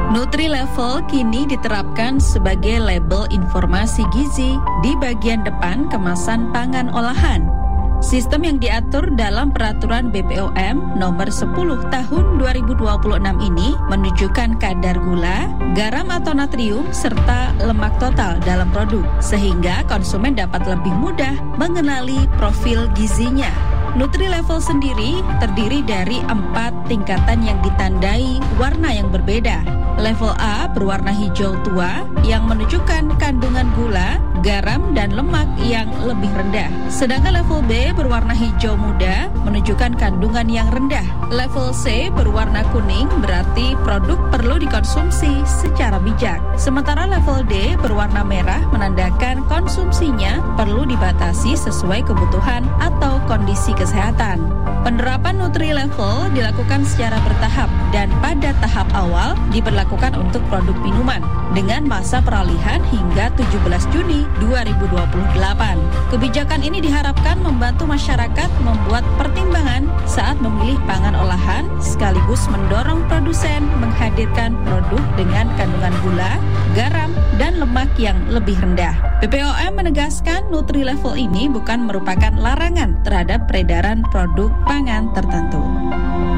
NutriLevel kini diterapkan sebagai label informasi gizi di bagian depan kemasan pangan olahan. Sistem yang diatur dalam Peraturan BPOM Nomor 10 Tahun 2026 ini menunjukkan kadar gula, garam atau natrium, serta lemak total dalam produk, sehingga konsumen dapat lebih mudah mengenali profil gizinya. NutriLevel sendiri terdiri dari 4 tingkatan yang ditandai warna yang berbeda. Level A berwarna hijau tua yang menunjukkan kandungan gula, garam, dan lemak yang lebih rendah. Sedangkan level B berwarna hijau muda menunjukkan kandungan yang rendah. Level C berwarna kuning berarti produk perlu dikonsumsi secara bijak. Sementara level D berwarna merah menandakan konsumsinya perlu dibatasi sesuai kebutuhan atau kondisi kesehatan. Penerapan NutriLevel dilakukan secara bertahap dan pada tahap awal diberlakukan untuk produk minuman dengan masa peralihan hingga 17 Juni 2028. Kebijakan ini diharapkan membantu masyarakat membuat pertimbangan saat memilih pangan olahan sekaligus mendorong produsen menghadirkan produk dengan kandungan gula, garam, dan lemak yang lebih rendah. BPOM menegaskan NutriLevel ini bukan merupakan larangan terhadap peredaran produk pangan tertentu.